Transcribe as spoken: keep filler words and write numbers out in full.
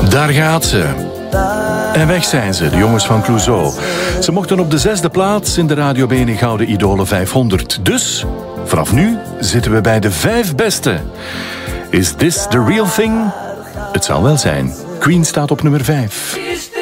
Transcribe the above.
Daar gaat ze. En weg zijn ze, de jongens van Clouseau. Ze mochten op de zesde plaats in de Radio B N Gouden Idolen vijfhonderd. Dus, vanaf nu zitten we bij de vijf beste. Is this the real thing? Het zal wel zijn. Queen staat op nummer vijf.